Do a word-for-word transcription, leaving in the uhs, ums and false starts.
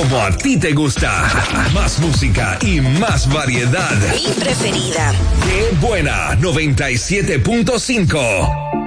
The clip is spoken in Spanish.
como a ti te gusta. Más música y más variedad. Mi preferida. Qué buena, noventa y siete punto cinco.